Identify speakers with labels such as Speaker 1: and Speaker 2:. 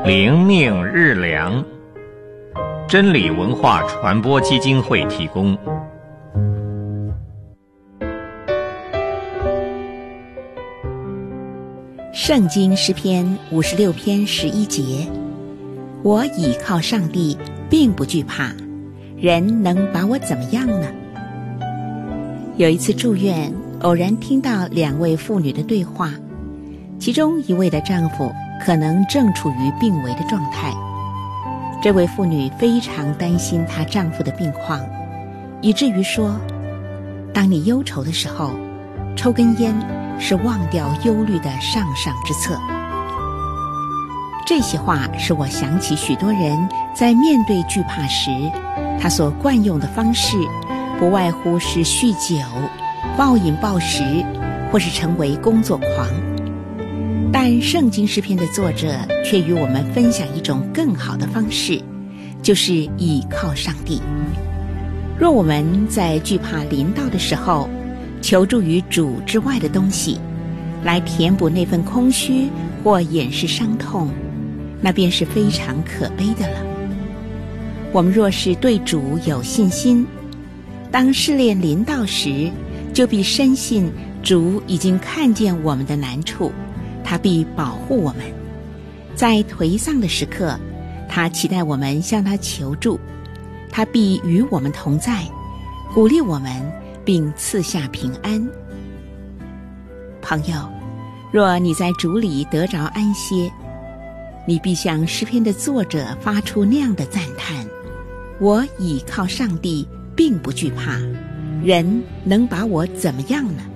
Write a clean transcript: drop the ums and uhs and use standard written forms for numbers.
Speaker 1: 灵命日粮，真理文化传播基金会提供。
Speaker 2: 圣经诗篇56篇11节，我倚靠上帝，并不惧怕，人能把我怎么样呢？有一次住院，偶然听到2位妇女的对话，其中一位的丈夫可能正处于病危的状态。这位妇女非常担心她丈夫的病况，以至于说，当你忧愁的时候，抽根烟是忘掉忧虑的上之策。这些话使我想起许多人在面对惧怕时，他所惯用的方式不外乎是酗酒、暴饮暴食，或是成为工作狂。但圣经诗篇的作者却与我们分享一种更好的方式，就是倚靠上帝。若我们在惧怕临到的时候，求助于主之外的东西，来填补那份空虚或掩饰伤痛，那便是非常可悲的了。我们若是对主有信心，当试炼临到时，就必深信主已经看见我们的难处，他必保护我们。在颓丧的时刻，他期待我们向他求助，他必与我们同在，鼓励我们，并赐下平安。朋友，若你在主里得着安歇，你必向诗篇的作者发出那样的赞叹：我倚靠上帝，并不惧怕，人能把我怎么样呢？